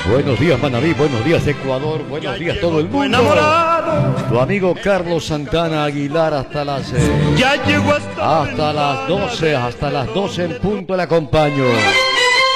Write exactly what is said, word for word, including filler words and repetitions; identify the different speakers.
Speaker 1: Buenos días Manabí, buenos días Ecuador, buenos
Speaker 2: Ya
Speaker 1: días todo el mundo.
Speaker 2: Enamorado.
Speaker 1: Tu amigo Carlos Santana Aguilar hasta las eh,
Speaker 2: Ya llegó hasta,
Speaker 1: hasta las doce, hasta las doce en punto le acompaño.